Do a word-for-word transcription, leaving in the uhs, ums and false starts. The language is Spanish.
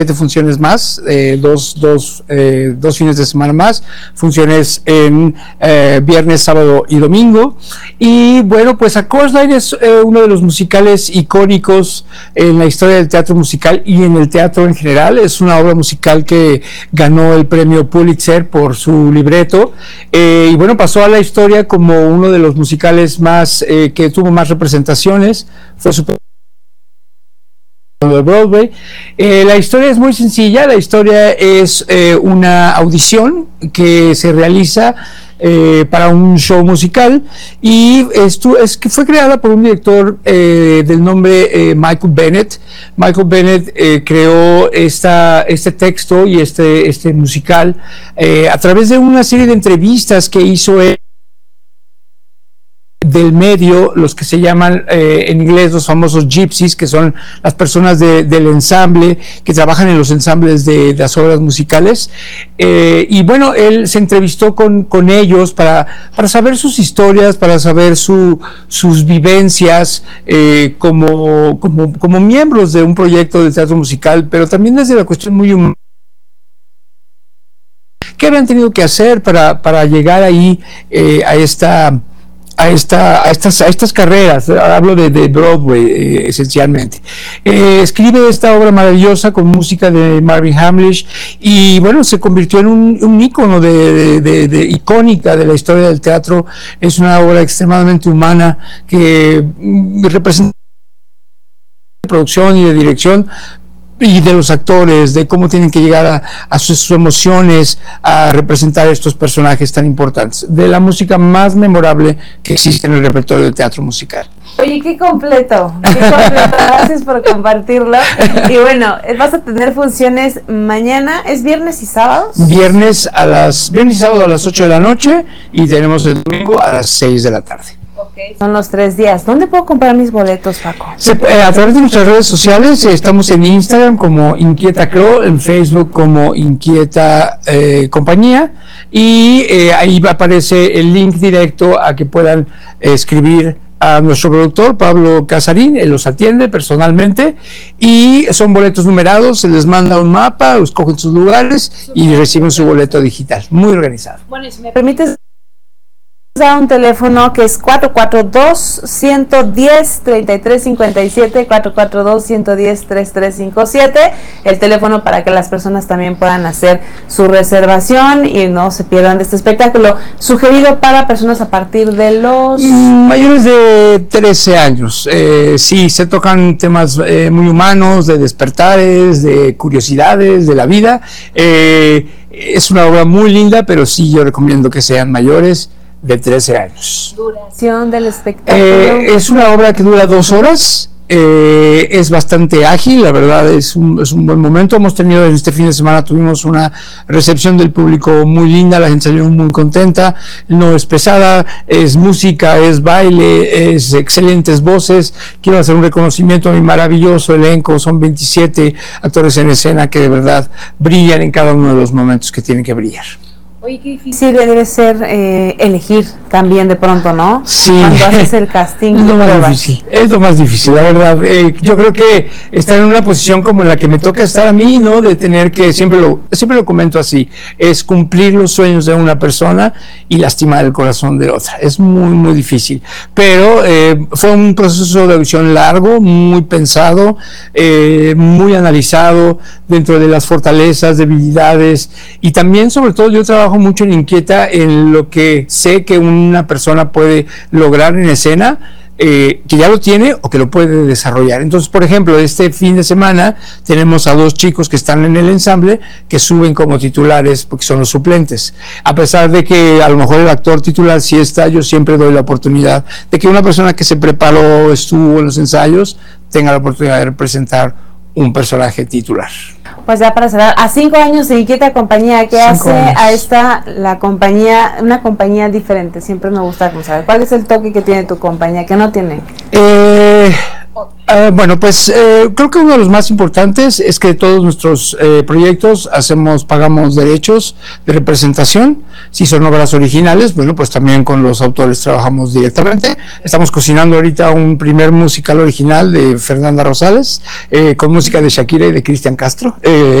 funciones más, eh, dos, dos, eh, dos fines de semana más, funciones en eh, viernes, sábado y domingo. Y bueno, pues A Chorus Line es eh, uno de los musicales icónicos en la historia del teatro musical y en el teatro en general. Es una obra musical que ganó el premio Pulitzer por su libreto, eh, y bueno, pasó a la historia como uno de los musicales más eh, que tuvo más representaciones. Fue super de Broadway. Eh, la historia es muy sencilla. La historia es eh, una audición que se realiza eh, para un show musical, y esto es que fue creada por un director eh, del nombre eh, Michael Bennett. Michael Bennett eh, creó esta, este texto y este, este musical eh, a través de una serie de entrevistas que hizo él del medio, los que se llaman eh, en inglés los famosos gypsies, que son las personas de, del ensamble, que trabajan en los ensambles de, de las obras musicales, eh, y bueno, él se entrevistó con, con ellos para, para saber sus historias, para saber su, sus vivencias eh, como, como, como miembros de un proyecto de teatro musical, pero también desde la cuestión muy humana. ¿Qué habían tenido que hacer para, para llegar ahí eh, a esta A, esta, a, estas, a estas carreras? Hablo de, de Broadway eh, esencialmente. Eh, escribe esta obra maravillosa con música de Marvin Hamlisch, y bueno, se convirtió en un, un ícono de, de, de, de icónica de la historia del teatro. Es una obra extremadamente humana que mm, representa de producción y de dirección, y de los actores, de cómo tienen que llegar a, a sus, sus emociones, a representar estos personajes tan importantes, de la música más memorable que existe en el repertorio del teatro musical. Oye, qué completo, qué completo. Gracias por compartirlo. Y bueno, vas a tener funciones mañana, ¿es viernes y sábados? Viernes a las viernes y sábado a las ocho de la noche, y tenemos el domingo a las seis de la tarde. Okay. Son los tres días. ¿Dónde puedo comprar mis boletos, Paco? Se, eh, a través de nuestras redes sociales. Eh, estamos en Instagram como Inquieta Crow, en Facebook como Inquieta eh, Compañía, y eh, ahí aparece el link directo a que puedan eh, escribir a nuestro productor Pablo Casarín. Él los atiende personalmente, y son boletos numerados. Se les manda un mapa, escogen sus lugares y reciben su boleto digital. Muy organizado. Bueno, y si me permites a un teléfono que es cuatro cuatro dos, uno uno cero, tres tres cinco siete, cuatro cuatro dos, uno uno cero, tres tres cinco siete, el teléfono para que las personas también puedan hacer su reservación y no se pierdan de este espectáculo, sugerido para personas a partir de los mayores de trece años. Eh, sí, se tocan temas eh, muy humanos, de despertares, de curiosidades de la vida. Eh, es una obra muy linda, pero sí, yo recomiendo que sean mayores de trece años. Duración del espectáculo. Eh, es una obra que dura dos horas. Eh, es bastante ágil, la verdad es un, es un buen momento. Hemos tenido en este fin de semana, tuvimos una recepción del público muy linda, la gente salió muy contenta. No es pesada, es música, es baile, es excelentes voces. Quiero hacer un reconocimiento a mi maravilloso elenco, son veintisiete actores en escena que de verdad brillan en cada uno de los momentos que tienen que brillar. Oye, qué difícil debe ser eh, elegir también de pronto, ¿no? Sí. Cuando haces el casting. Es lo más pruebas. difícil, es lo más difícil, la verdad. Eh, yo creo que estar en una posición como en la que me toca estar a mí, ¿no? De tener que, siempre lo, siempre lo comento así, es cumplir los sueños de una persona y lastimar el corazón de otra. Es muy, muy difícil. Pero eh, fue un proceso de audición largo, muy pensado, eh, muy analizado dentro de las fortalezas, debilidades, y también, sobre todo, yo trabajo mucho en Inquieta en lo que sé que una persona puede lograr en escena, eh, que ya lo tiene o que lo puede desarrollar. Entonces, por ejemplo, este fin de semana tenemos a dos chicos que están en el ensamble que suben como titulares porque son los suplentes. A pesar de que a lo mejor el actor titular sí está, yo siempre doy la oportunidad de que una persona que se preparó, estuvo en los ensayos, tenga la oportunidad de representar un personaje titular. Pues ya para cerrar, a cinco años de Inquieta Compañía, ¿qué hace años. a esta, la compañía, una compañía diferente? Siempre me gusta saber cuál es el toque que tiene tu compañía, que no tiene. Eh, Uh, bueno, pues eh, creo que uno de los más importantes es que todos nuestros eh, proyectos hacemos, pagamos derechos de representación. Si son obras originales, bueno, pues también con los autores trabajamos directamente. Estamos cocinando ahorita un primer musical original de Fernanda Rosales, eh, con música de Shakira y de Cristian Castro. Eh,